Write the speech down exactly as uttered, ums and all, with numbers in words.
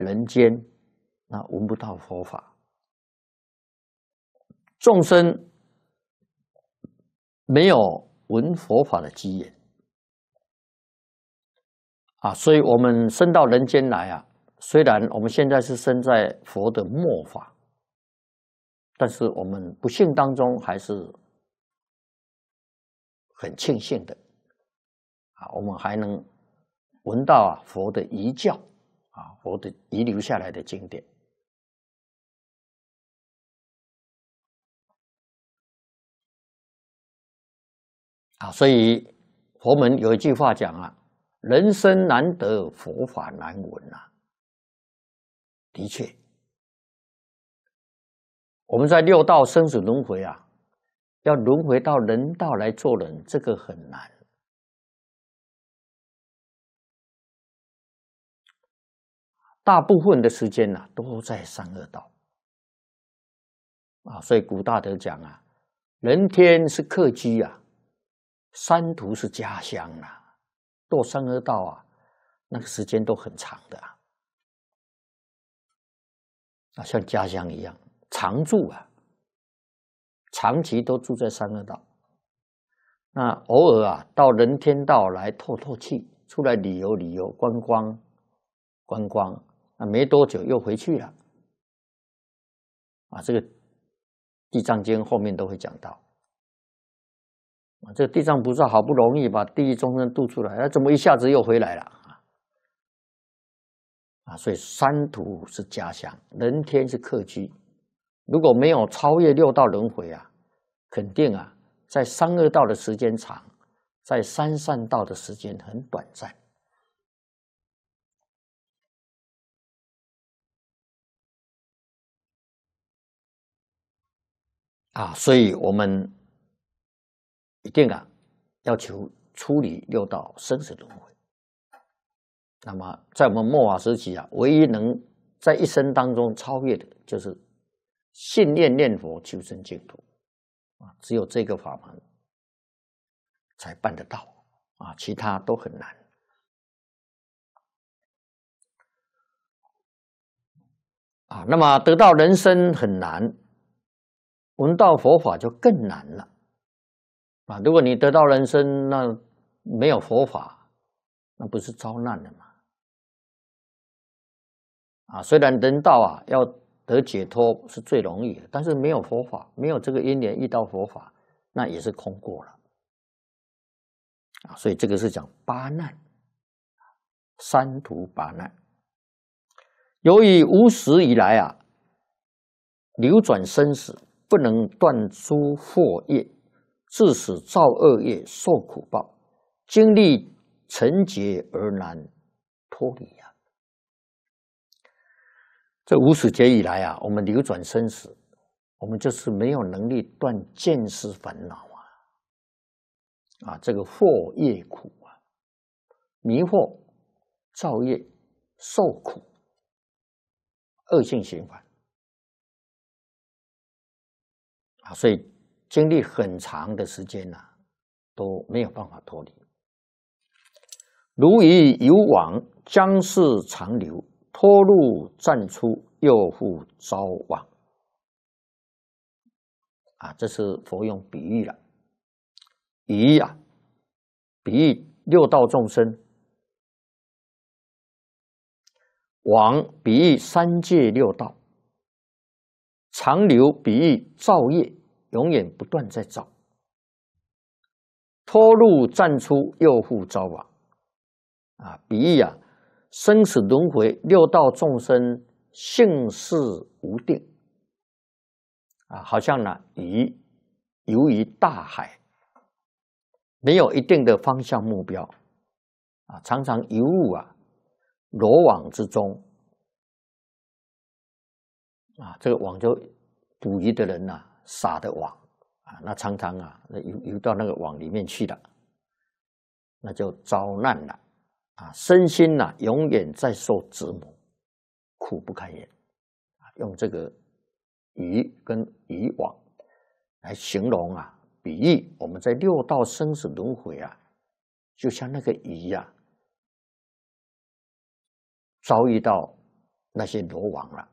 人间，那闻不到佛法；众生没有闻佛法的机缘啊，所以我们生到人间来啊，虽然我们现在是生在佛的末法，但是我们不幸当中还是很庆幸的啊，我们还能闻到啊佛的遗教啊，佛的遗留下来的经典啊，所以佛门有一句话讲啊，人生难得，佛法难闻啊。的确，我们在六道生死轮回啊，要轮回到人道来做人，这个很难。大部分的时间呢、啊，都在三恶道啊，所以古大德讲啊，人天是客居啊，山途是家乡啊，堕三恶道啊，那个时间都很长的啊，啊，像家乡一样常住啊，长期都住在三恶道。那偶尔啊，到人天道来透透气，出来旅游旅游、观光观光，那没多久又回去了。啊，这个《地藏经》后面都会讲到。啊，这个地藏菩萨好不容易把地狱众生渡出来，那怎么一下子又回来了？啊，所以山途是家乡，人天是客居。如果没有超越六道轮回啊，肯定啊，在三恶道的时间长，在三善道的时间很短暂。啊，所以我们一定啊，要求处理六道生死轮回。那么，在我们末法时期啊，唯一能在一生当中超越的，就是信念念佛求生净土啊，只有这个法门才办得到啊，其他都很难啊。那么得到人生很难，闻到佛法就更难了啊。如果你得到人生，那没有佛法，那不是遭难了吗？啊，虽然人道啊要得解脱是最容易的，但是没有佛法，没有这个因缘遇到佛法，那也是空过了啊。所以这个是讲八难，三途八难。由于无始以来啊，流转生死，不能断诸惑业，致使造恶业受苦报，经历成劫而难脱离啊。这无始劫以来啊，我们流转生死，我们就是没有能力断见思烦恼啊！啊，这个惑业苦啊，迷惑、造业、受苦，恶性循环啊！所以经历很长的时间呐、啊，都没有办法脱离。如以有往，将是长流。脱入暂出，又复招往啊！这是佛用比喻了，以啊，比喻六道众生；往比喻三界六道；长流比喻造业，永远不断在造；脱入暂出，又复招往啊！比喻啊。生死轮回，六道众生性事无定啊，好像呢鱼游于大海，没有一定的方向目标啊，常常游入啊罗网之中啊，这个网就捕鱼的人呐、啊、撒的网啊，那常常啊游游到那个网里面去了，那就遭难了。啊，身心呐、啊，永远在受折磨，苦不堪言。用这个鱼跟渔网来形容啊，比喻我们在六道生死轮回啊，就像那个鱼啊，遭遇到那些罗王了。